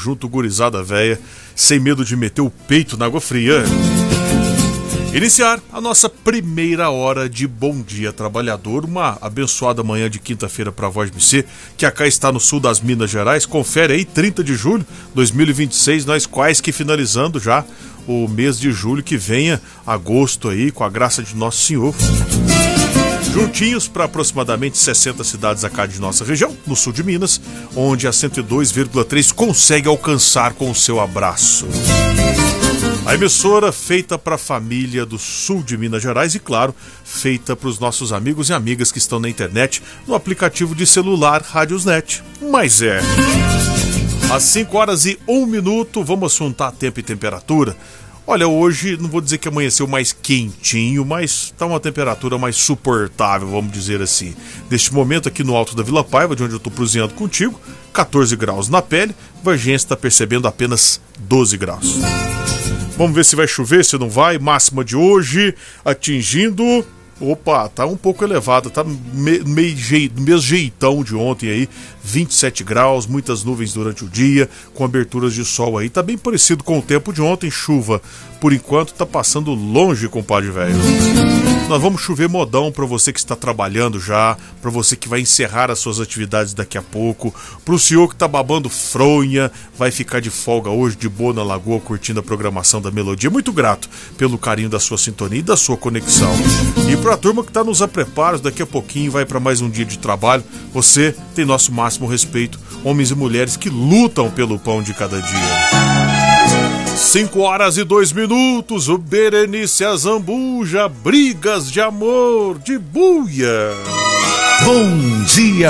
junto, gurizada véia, sem medo de meter o peito na água fria. Iniciar a nossa primeira hora de Bom Dia Trabalhador, uma abençoada manhã de quinta-feira para Voz BC, que acá está no sul das Minas Gerais. Confere aí, 30 de julho de 2026, nós quase que finalizando já o mês de julho, que venha agosto aí, com a graça de Nosso Senhor. Juntinhos para aproximadamente 60 cidades acá de nossa região, no sul de Minas, onde a 102,3 consegue alcançar com o seu abraço. A emissora feita para a família do sul de Minas Gerais e, claro, feita para os nossos amigos e amigas que estão na internet, no aplicativo de celular Rádiosnet. Mas às 5 horas e 1 minuto, vamos assuntar tempo e temperatura. Olha, hoje não vou dizer que amanheceu mais quentinho, mas está uma temperatura mais suportável, vamos dizer assim. Neste momento aqui no alto da Vila Paiva, de onde eu estou proseando contigo, 14 graus na pele, Varginha está percebendo apenas 12 graus. Vamos ver se vai chover, se não vai. Máxima de hoje atingindo... Opa, tá um pouco elevada, tá do mesmo jeitão de ontem aí, 27 graus, muitas nuvens durante o dia, com aberturas de sol aí, tá bem parecido com o tempo de ontem, chuva, por enquanto tá passando longe, compadre velho. Nós vamos chover modão pra você que está trabalhando já, pra você que vai encerrar as suas atividades daqui a pouco, pro senhor que tá babando fronha, vai ficar de folga hoje, de boa na lagoa, curtindo a programação da Melodia. Muito grato pelo carinho da sua sintonia e da sua conexão. E pra turma que tá nos apreparos, daqui a pouquinho vai para mais um dia de trabalho, você tem nosso máximo respeito, homens e mulheres que lutam pelo pão de cada dia. 5 horas e 2 minutos, o Berenice Azambuja, brigas de amor, de buia. Bom dia,